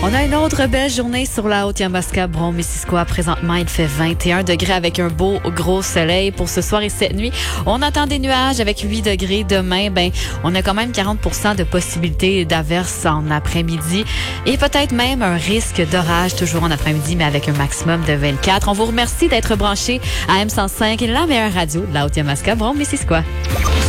On a une autre belle journée sur la Haute-Yamaska, Brome-Missisquoi. Présentement, il fait 21 degrés avec un beau gros soleil pour ce soir et cette nuit. On attend des nuages avec 8 degrés. Demain, on a quand même 40% de possibilités d'averses en après-midi et peut-être même un risque d'orage toujours en après-midi, mais avec un maximum de 24. On vous remercie d'être branchés à M105, la meilleure radio de la Haute-Yamaska, Brome-Missisquoi.